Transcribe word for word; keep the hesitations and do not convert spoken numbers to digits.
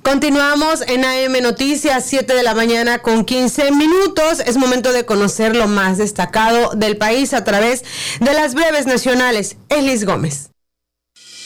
Continuamos en A M Noticias, siete de la mañana con quince minutos. Es momento de conocer lo más destacado del país a través de las breves nacionales. Elis Gómez.